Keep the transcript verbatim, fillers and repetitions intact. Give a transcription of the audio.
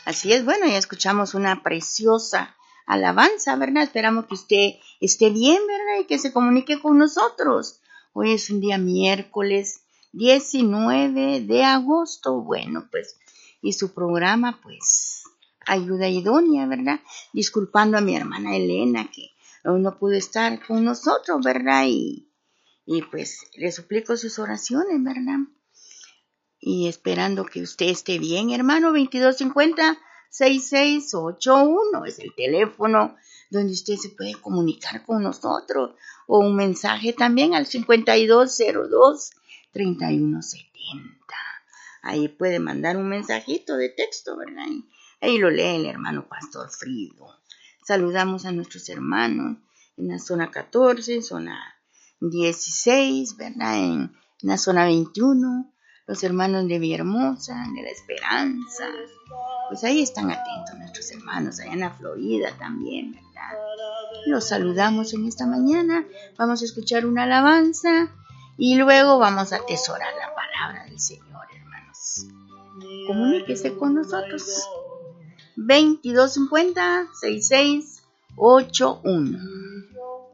Así es, bueno, ya escuchamos una preciosa alabanza, ¿verdad? Esperamos que usted esté bien, ¿verdad? Y que se comunique con nosotros. Hoy es un día miércoles diecinueve de agosto. Bueno, pues, y su programa, pues, Ayuda Idónea, ¿verdad? Disculpando a mi hermana Elena que hoy no pudo estar con nosotros, ¿verdad? Y, y pues, le suplico sus oraciones, ¿verdad? Y esperando que usted esté bien, hermano. Veintidós cincuenta, sesenta y seis ochenta y uno es el teléfono donde usted se puede comunicar con nosotros, o un mensaje también al cincuenta y dos cero dos, treinta y uno setenta. Ahí puede mandar un mensajito de texto, ¿verdad? Y ahí lo lee el hermano Pastor Frido. Saludamos a nuestros hermanos en la zona catorce, zona dieciséis, ¿verdad? En la zona veintiuno, los hermanos de Villahermosa, de La Esperanza. Pues ahí están atentos nuestros hermanos, allá en la Florida también, ¿verdad? Los saludamos en esta mañana. Vamos a escuchar una alabanza y luego vamos a atesorar la palabra del Señor, hermanos. Comuníquese con nosotros. veintidós cincuenta, sesenta y seis ochenta y uno.